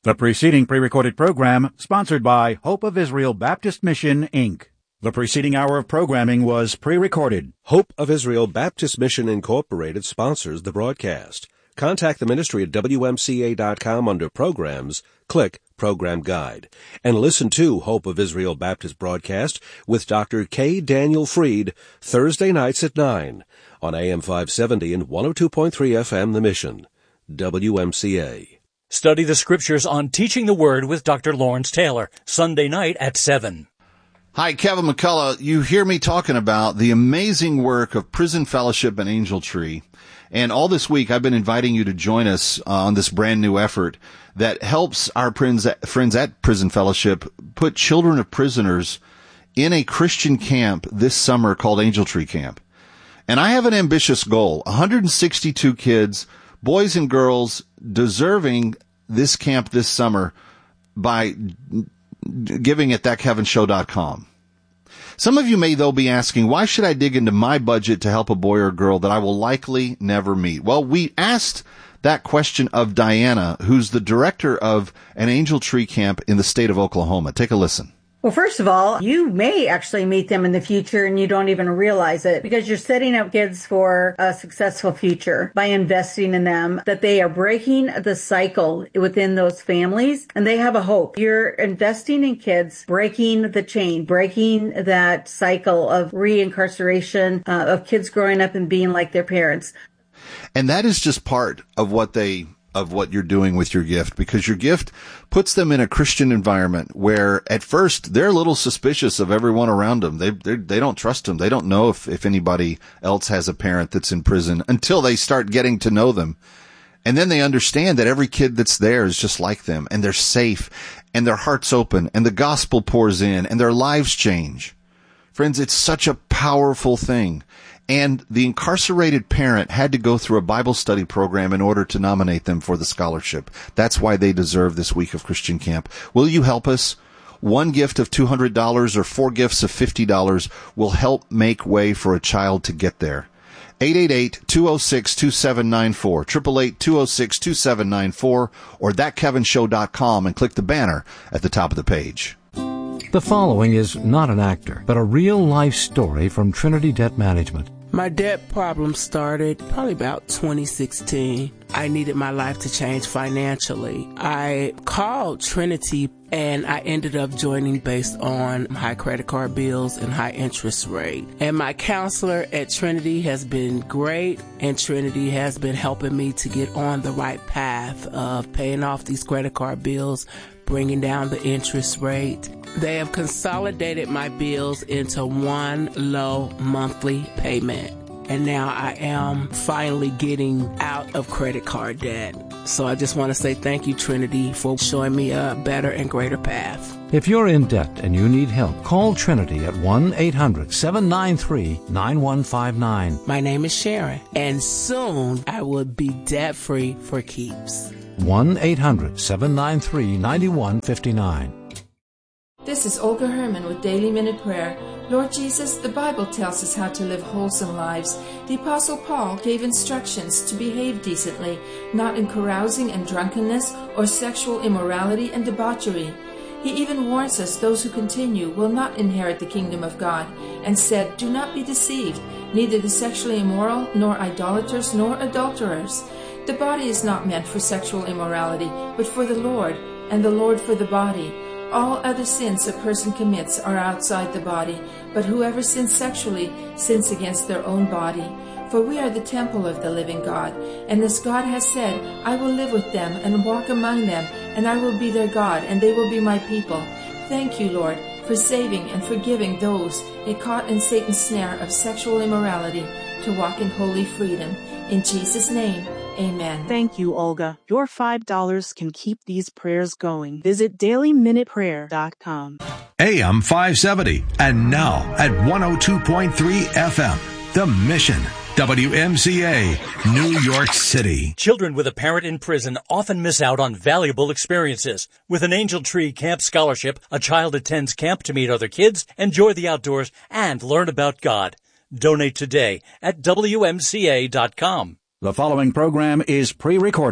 The preceding pre-recorded program sponsored by Hope of Israel Baptist Mission, Inc. The preceding hour of programming was pre-recorded. Hope of Israel Baptist Mission Incorporated sponsors the broadcast. Contact the ministry at WMCA.com under Programs. Click Program Guide. And listen to Hope of Israel Baptist broadcast with Dr. K. Daniel Fried Thursday nights at 9 on AM 570 and 102.3 FM The Mission. WMCA. Study the Scriptures on Teaching the Word with Dr. Lawrence Taylor, Sunday night at 7. Hi, Kevin McCullough. You hear me talking about the amazing work of Prison Fellowship and Angel Tree. And all this week, I've been inviting you to join us on this brand new effort that helps our friends at Prison Fellowship put children of prisoners in a Christian camp this summer called Angel Tree Camp. And I have an ambitious goal, 162 kids, boys and girls, deserving this camp this summer by giving at thatkevinshow.com. Some of you may, though, be asking, why should I dig into my budget to help a boy or girl that I will likely never meet? Well, we asked that question of Diana, who's the director of an Angel Tree Camp in the state of Oklahoma. Take a listen. Well, first of all, you may actually meet them in the future and you don't even realize it because you're setting up kids for a successful future by investing in them, that they are breaking the cycle within those families and they have a hope. You're investing in kids, breaking the chain, breaking that cycle of reincarceration, of kids growing up and being like their parents. And that is just part of what you're doing with your gift, because your gift puts them in a Christian environment where at first they're a little suspicious of everyone around them. They don't trust them. They don't know if anybody else has a parent that's in prison until they start getting to know them. And then they understand that every kid that's there is just like them and they're safe and their hearts open and the gospel pours in and their lives change. Friends, it's such a powerful thing. And the incarcerated parent had to go through a Bible study program in order to nominate them for the scholarship. That's why they deserve this week of Christian Camp. Will you help us? One gift of $200 or 4 gifts of $50 will help make way for a child to get there. 888-206-2794, 888-206-2794, or thatkevinshow.com and click the banner at the top of the page. The following is not an actor, but a real-life story from Trinity Debt Management. My debt problem started probably about 2016. I needed my life to change financially. I called Trinity and I ended up joining based on high credit card bills and high interest rate. And my counselor at Trinity has been great, and Trinity has been helping me to get on the right path of paying off these credit card bills, bringing down the interest rate. They have consolidated my bills into one low monthly payment. And now I am finally getting out of credit card debt. So I just want to say thank you, Trinity, for showing me a better and greater path. If you're in debt and you need help, call Trinity at 1-800-793-9159. My name is Sharon, and soon I will be debt-free for keeps. 1-800-793-9159. This is Olga Herman with Daily Minute Prayer. Lord Jesus, the Bible tells us how to live wholesome lives. The Apostle Paul gave instructions to behave decently, not in carousing and drunkenness or sexual immorality and debauchery. He even warns us those who continue will not inherit the kingdom of God, and said, do not be deceived, neither the sexually immoral, nor idolaters, nor adulterers. The body is not meant for sexual immorality, but for the Lord, and the Lord for the body. All other sins a person commits are outside the body, but whoever sins sexually sins against their own body. For we are the temple of the living God, and as God has said, I will live with them and walk among them, and I will be their God, and they will be my people. Thank you, Lord, for saving and forgiving those caught in Satan's snare of sexual immorality to walk in holy freedom. In Jesus' name, amen. Thank you, Olga. Your $5 can keep these prayers going. Visit dailyminuteprayer.com. AM 570, and now at 102.3 FM, The Mission, WMCA, New York City. Children with a parent in prison often miss out on valuable experiences. With an Angel Tree Camp Scholarship, a child attends camp to meet other kids, enjoy the outdoors, and learn about God. Donate today at WMCA.com. The following program is pre-recorded.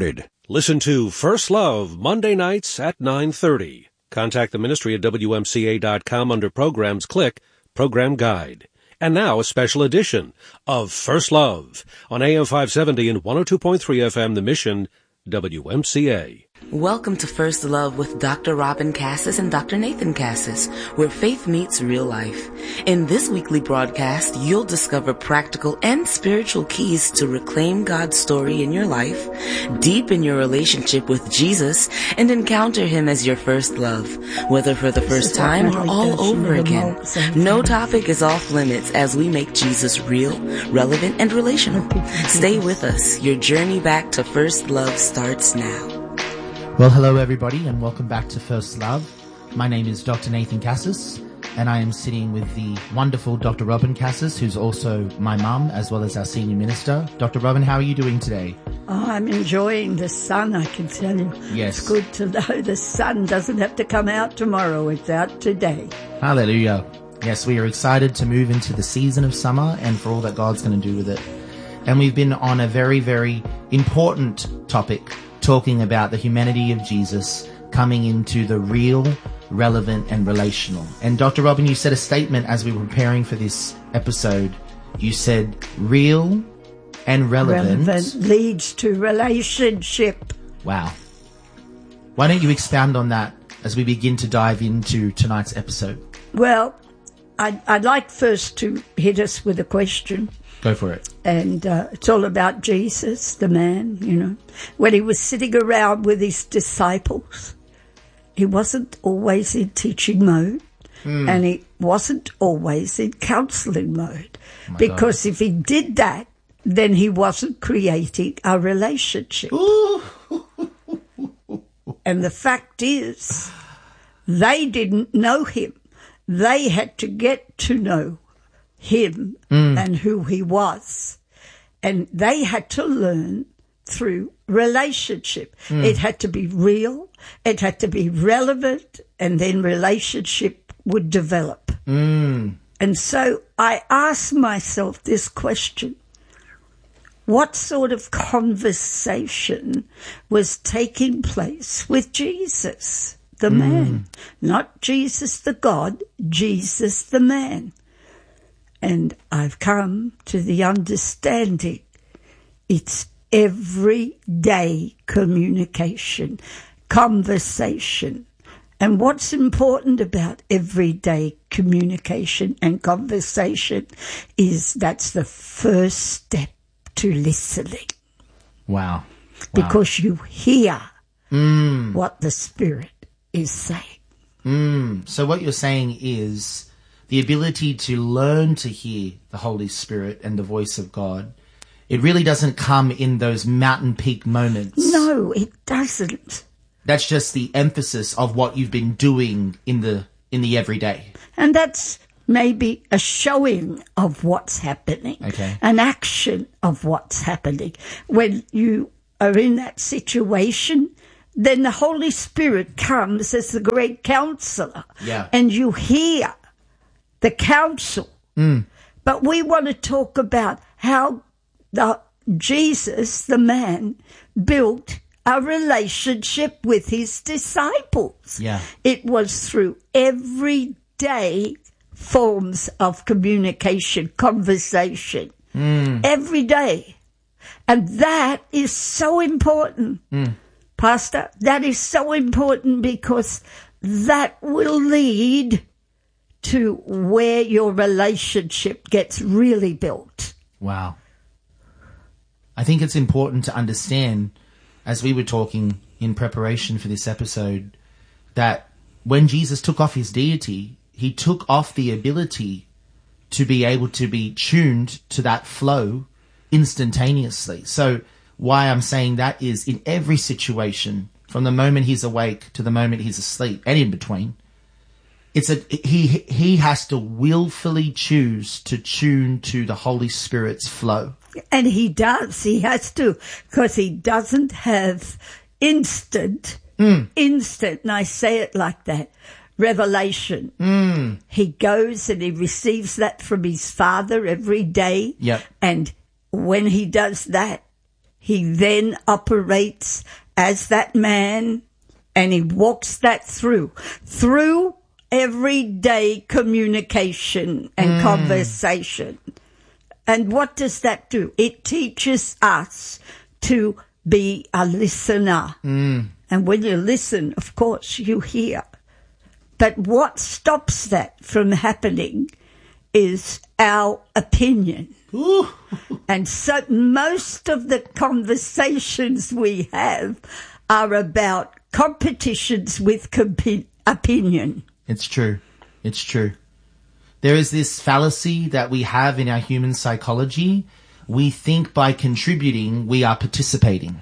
Listen to First Love Monday nights at 9:30. Contact the ministry at WMCA.com under Programs. Click Program Guide. And now a special edition of First Love on AM 570 and 102.3 FM, The Mission, WMCA. Welcome to First Love with Dr. Robin Cassis and Dr. Nathan Cassis, where faith meets real life. In this weekly broadcast, you'll discover practical and spiritual keys to reclaim God's story in your life, deepen your relationship with Jesus, and encounter Him as your first love, whether for the first time or all over again. No topic is off limits as we make Jesus real, relevant, and relational. Stay with us. Your journey back to first love starts now. Well, hello everybody, and welcome back to First Love. My name is Dr. Nathan Cassis, and I am sitting with the wonderful Dr. Robin Cassis, who's also my mum, as well as our senior minister. Dr. Robin, how are you doing today? Oh, I'm enjoying the sun, I can tell you. Yes. It's good to know the sun doesn't have to come out tomorrow, it's out today. Hallelujah. Yes, we are excited to move into the season of summer and for all that God's going to do with it. And we've been on a very, very important topic, talking about the humanity of Jesus coming into the real, relevant, and relational. And Dr. Robin, you said a statement as we were preparing for this episode. You said real and relevant leads to relationship. Wow. Why don't you expound on that as we begin to dive into tonight's episode? Well, I'd like first to hit us with a question. Go for it. And it's all about Jesus, the man, you know. When he was sitting around with his disciples, he wasn't always in teaching mode, and he wasn't always in counseling mode. Because if he did that, then he wasn't creating a relationship. And the fact is, they didn't know him. They had to get to know him and who he was. And they had to learn through relationship. It had to be real, it had to be relevant, and then relationship would develop. And so I asked myself this question: what sort of conversation was taking place with Jesus, the man? Not Jesus the God, Jesus the man. And I've come to the understanding it's everyday communication, conversation. And what's important about everyday communication and conversation is that's the first step to listening. Wow. Because you hear what the Spirit is saying. So what you're saying is the ability to learn to hear the Holy Spirit and the voice of God, it really doesn't come in those mountain peak moments. No, it doesn't. That's just the emphasis of what you've been doing in the everyday. And that's maybe a showing of what's happening, an action of what's happening. When you are in that situation, then the Holy Spirit comes as the great counselor, and you hear the counsel. But we want to talk about how Jesus, the man, built a relationship with his disciples. It was through everyday forms of communication, conversation, every day. And that is so important, Pastor. That is so important because that will lead to where your relationship gets really built. Wow. I think it's important to understand, as we were talking in preparation for this episode, that when Jesus took off his deity, he took off the ability to be able to be tuned to that flow instantaneously. So why I'm saying that is in every situation, from the moment he's awake to the moment he's asleep and in between, he has to willfully choose to tune to the Holy Spirit's flow. And he does. He has to, because he doesn't have instant, and I say it like that, revelation. He goes and he receives that from his Father every day. And when he does that, he then operates as that man, and he walks that through everyday communication and conversation. And what does that do? It teaches us to be a listener. And when you listen, of course, you hear. But what stops that from happening is our opinion. And so most of the conversations we have are about competitions with opinion. It's true. It's true. There is this fallacy that we have in our human psychology. We think by contributing, we are participating.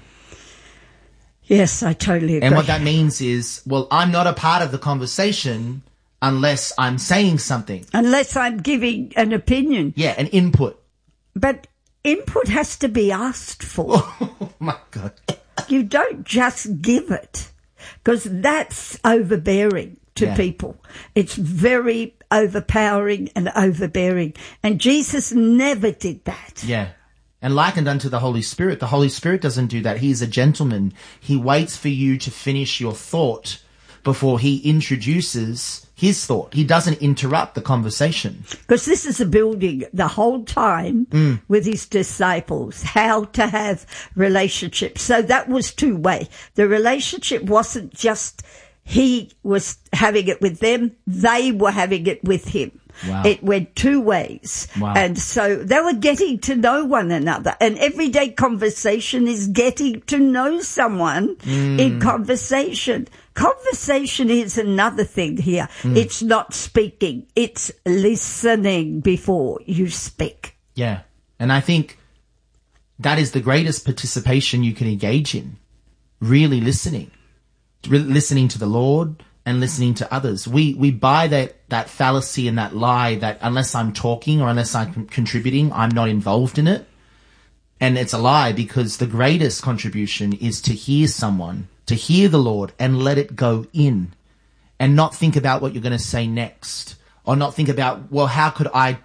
Yes, I totally agree. And what that means is, well, I'm not a part of the conversation unless I'm saying something. Unless I'm giving an opinion. Yeah, an input. But input has to be asked for. Oh, my God. You don't just give it, because that's overbearing to people. It's very overpowering and overbearing. And Jesus never did that. Yeah. And likened unto the Holy Spirit doesn't do that. He is a gentleman. He waits for you to finish your thought before he introduces his thought. He doesn't interrupt the conversation. Because this is a building the whole time with his disciples, how to have relationships. So that was two-way. The relationship wasn't just he was having it with them, they were having it with him. Wow. It went two ways. Wow. And so they were getting to know one another. And everyday conversation is getting to know someone in conversation. Conversation is another thing here. It's not speaking. It's listening before you speak. Yeah. And I think that is the greatest participation you can engage in. Really listening. Listening to the Lord and listening to others. We buy that fallacy and that lie that unless I'm talking or unless I'm contributing, I'm not involved in it. And it's a lie, because the greatest contribution is to hear someone, to hear the Lord and let it go in, and not think about what you're going to say next, or not think about, well, how could I,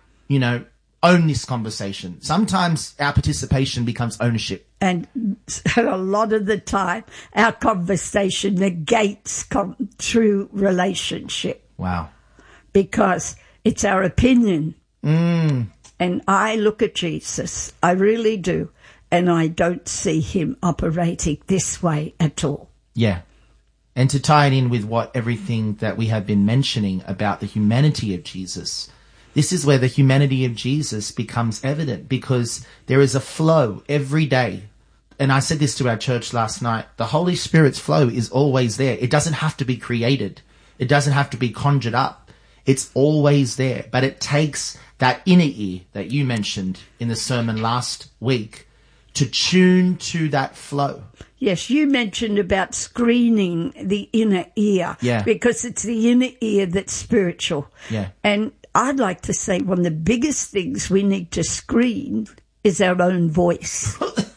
own this conversation? Sometimes our participation becomes ownership. And a lot of the time, our conversation negates true relationship. Wow. Because it's our opinion. And I look at Jesus, I really do, and I don't see him operating this way at all. Yeah. And to tie it in with everything that we have been mentioning about the humanity of Jesus, this is where the humanity of Jesus becomes evident, because there is a flow every day. And I said this to our church last night. The Holy Spirit's flow is always there. It doesn't have to be created. It doesn't have to be conjured up. It's always there. But it takes that inner ear that you mentioned in the sermon last week to tune to that flow. Yes, you mentioned about screening the inner ear. Yeah. Because it's the inner ear that's spiritual. Yeah. And I'd like to say one of the biggest things we need to screen is our own voice.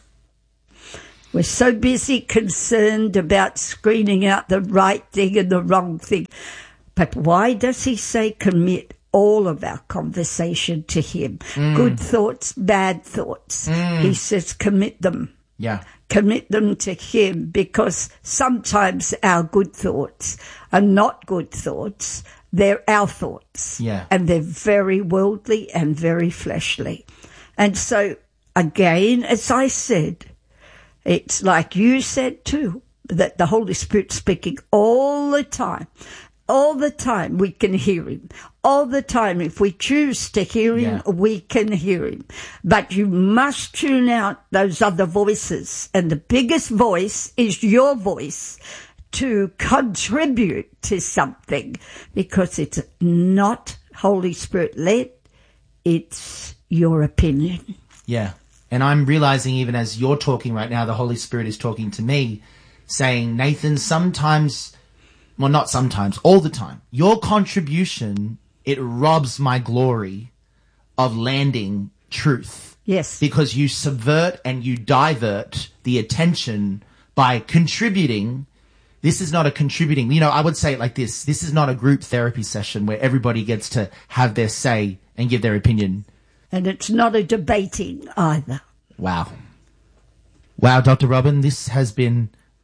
We're so busy concerned about screening out the right thing and the wrong thing. But why does he say commit all of our conversation to him? Good thoughts, bad thoughts. He says commit them. Yeah. Commit them to him, because sometimes our good thoughts are not good thoughts. They're our thoughts. Yeah. And they're very worldly and very fleshly. And so, again, as I said, it's like you said too, that the Holy Spirit's speaking all the time. All the time we can hear him. All the time, if we choose to hear him, we can hear him. But you must tune out those other voices. And the biggest voice is your voice to contribute to something, because it's not Holy Spirit led. It's your opinion. Yeah. And I'm realizing, even as you're talking right now, the Holy Spirit is talking to me, saying, Nathan, sometimes, well, not sometimes, all the time, your contribution, it robs my glory of landing truth. Yes. Because you subvert and you divert the attention by contributing. This is not a contributing. I would say it like this. This is not a group therapy session where everybody gets to have their say and give their opinion. And it's not a debating either. Wow. Wow, Dr. Robin, this has been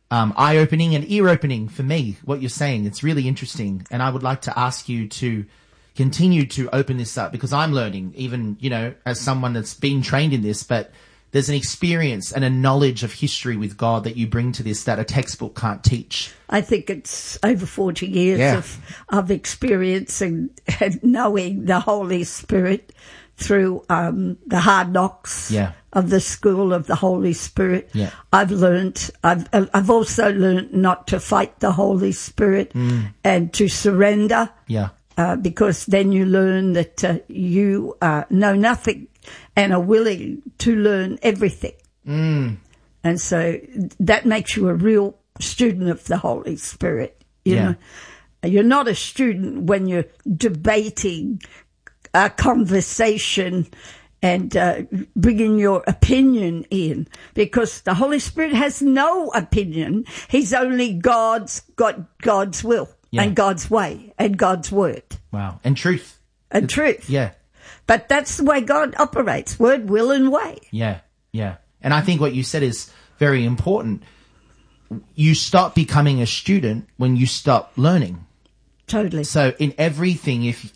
eye-opening and ear-opening for me, what you're saying. It's really interesting. And I would like to ask you to continue to open this up, because I'm learning, even, as someone that's been trained in this, but there's an experience and a knowledge of history with God that you bring to this that a textbook can't teach. I think it's over 40 years of experience and knowing the Holy Spirit through the hard knocks of the school of the Holy Spirit. Yeah. I've also learned not to fight the Holy Spirit and to surrender. Yeah. Because then you learn that you know nothing and are willing to learn everything. And so that makes you a real student of the Holy Spirit. You know, you're not a student when you're debating a conversation and bringing your opinion in, because the Holy Spirit has no opinion. He's only God's will and God's way and God's word. Wow. And truth. And truth. Yeah. But that's the way God operates, word, will, and way. Yeah, yeah. And I think what you said is very important. You stop becoming a student when you stop learning. Totally. So in everything, if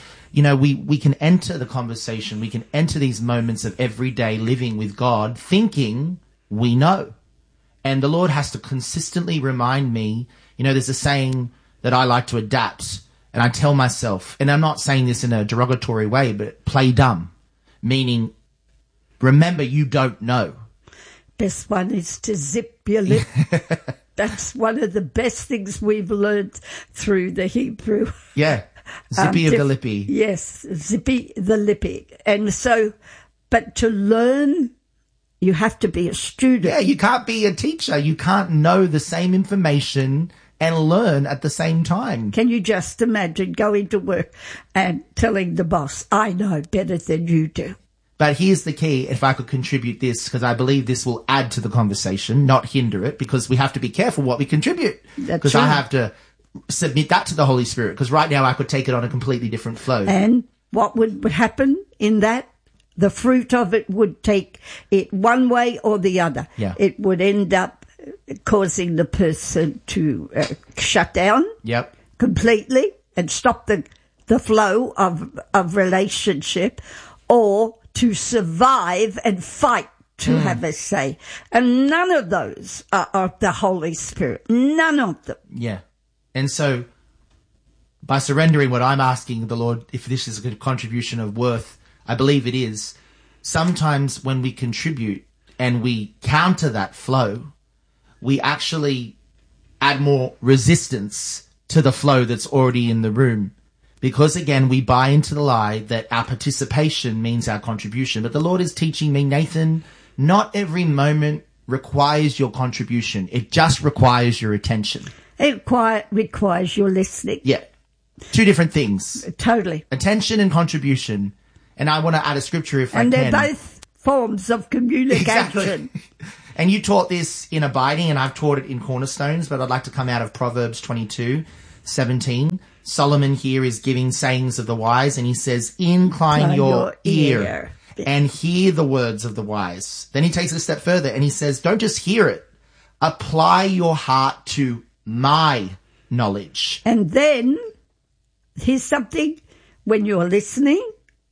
we can enter the conversation, we can enter these moments of everyday living with God thinking we know. And the Lord has to consistently remind me, there's a saying that I like to adapt. And I tell myself, and I'm not saying this in a derogatory way, but play dumb, meaning remember you don't know. Best one is to zip your lip. That's one of the best things we've learned through the Hebrew. Yeah, zippy of the lippy. Yes, zippy the lippy. And so, but to learn, you have to be a student. Yeah, you can't be a teacher. You can't know the same information and learn at the same time. Can you just imagine going to work and telling the boss, I know better than you do? But here's the key, if I could contribute this, because I believe this will add to the conversation, not hinder it, because we have to be careful what we contribute. Because I have to submit that to the Holy Spirit, because right now I could take it on a completely different flow. And what would happen in that? The fruit of it would take it one way or the other. Yeah. It would end up causing the person to shut down completely and stop the flow of relationship, or to survive and fight to have a say. And none of those are of the Holy Spirit. None of them. Yeah. And so by surrendering what I'm asking the Lord, if this is a contribution of worth, I believe it is. Sometimes when we contribute and we counter that flow, we actually add more resistance to the flow that's already in the room. Because, again, we buy into the lie that our participation means our contribution. But the Lord is teaching me, Nathan, not every moment requires your contribution. It just requires your attention. It requires your listening. Yeah. Two different things. Totally. Attention and contribution. And I want to add a scripture if I can. And they're both forms of communication. Exactly. And you taught this in Abiding, and I've taught it in Cornerstones, but I'd like to come out of Proverbs 22:17. Solomon here is giving sayings of the wise, and he says, incline your ear and hear the words of the wise. Then he takes it a step further, and he says, don't just hear it. Apply your heart to my knowledge. And then, here's something, when you're listening,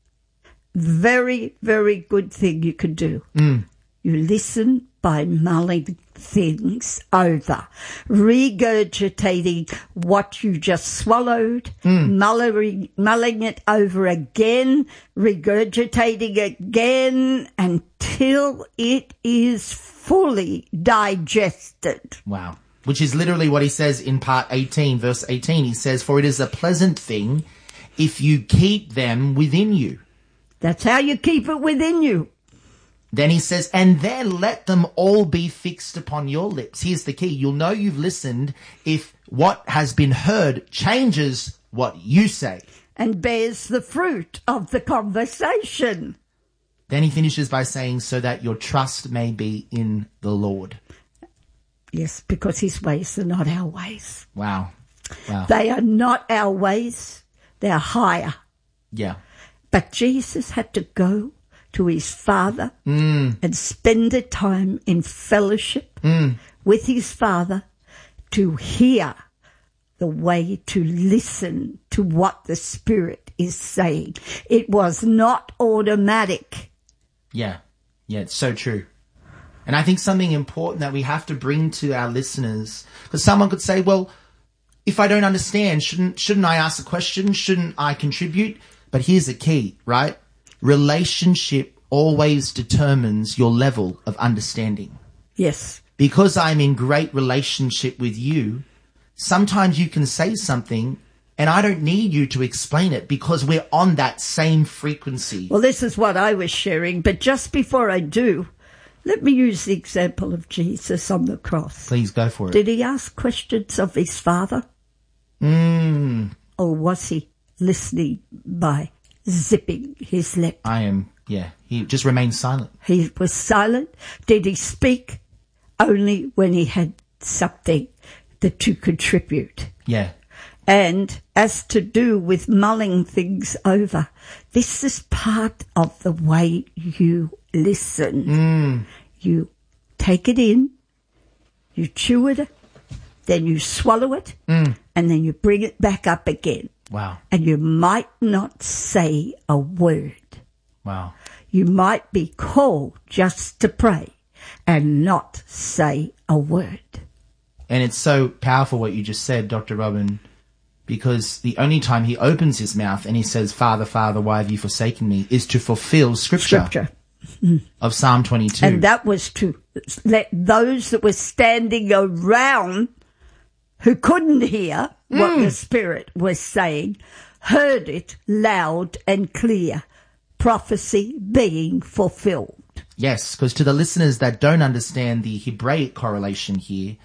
very, very good thing you can do. You listen by mulling things over, regurgitating what you just swallowed, mulling it over again, regurgitating again until it is fully digested. Wow. Which is literally what he says in part 18, verse 18. He says, for it is a pleasant thing if you keep them within you. That's how you keep it within you. Then he says, and then let them all be fixed upon your lips. Here's the key. You'll know you've listened if what has been heard changes what you say. And bears the fruit of the conversation. Then he finishes by saying, so that your trust may be in the Lord. Yes, because his ways are not our ways. Wow. Wow. They are not our ways. They're higher. Yeah. But Jesus had to go to his Father and spend the time in fellowship with his Father to hear the way to listen to what the Spirit is saying. It was not automatic. Yeah, it's so true. And I think something important that we have to bring to our listeners, because someone could say, well, if I don't understand, shouldn't I ask a question? Shouldn't I contribute? But here's the key, right? Relationship always determines your level of understanding. Yes. Because I'm in great relationship with you, sometimes you can say something and I don't need you to explain it because we're on that same frequency. Well, this is what I was sharing, but just before I do, let me use the example of Jesus on the cross. Please go for it. Did he ask questions of his Father? Or was he listening by zipping his lip? He just remained silent. He was silent. Did he speak? Only when he had something to contribute. Yeah. And as to do with mulling things over, this is part of the way you listen. You take it in, you chew it, then you swallow it, and then you bring it back up again. Wow. And you might not say a word. Wow. You might be called just to pray and not say a word. And it's so powerful what you just said, Dr. Robin, because the only time he opens his mouth and he says, Father, Father, why have you forsaken me, is to fulfill Scripture. Of Psalm 22. And that was to let those that were standing around who couldn't hear what the Spirit was saying, heard it loud and clear. Prophecy being fulfilled. Yes, because to the listeners that don't understand the Hebraic correlation here,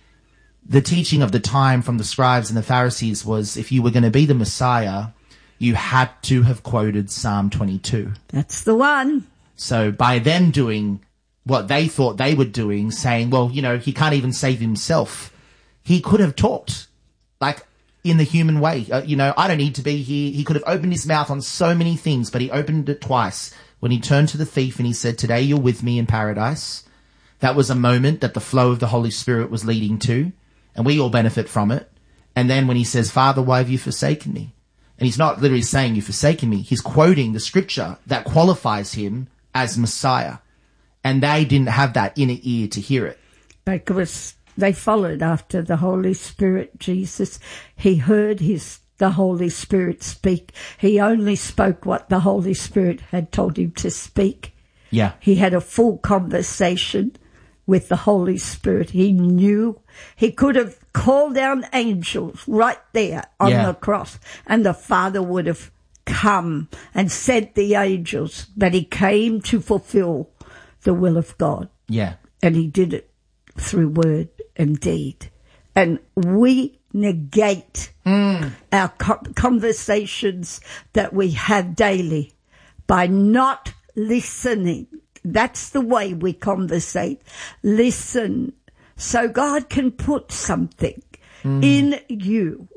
the teaching of the time from the scribes and the Pharisees was if you were going to be the Messiah, you had to have quoted Psalm 22. That's the one. So by them doing what they thought they were doing, saying, well, he can't even save himself, he could have talked like in the human way. I don't need to be here. He could have opened his mouth on so many things, but he opened it twice. When he turned to the thief and he said, today you're with me in paradise. That was a moment that the flow of the Holy Spirit was leading to, and we all benefit from it. And then when he says, Father, why have you forsaken me? And he's not literally saying you've forsaken me. He's quoting the scripture that qualifies him as Messiah. And they didn't have that inner ear to hear it. Because they followed after the Holy Spirit, Jesus. He heard the Holy Spirit speak. He only spoke what the Holy Spirit had told him to speak. Yeah. He had a full conversation with the Holy Spirit. He knew he could have called down angels right there on the cross, and the Father would have come and sent the angels, but he came to fulfill the will of God. Yeah. And he did it through word and deed. And we negate our conversations that we have daily by not listening. That's the way we conversate. Listen. So God can put something in you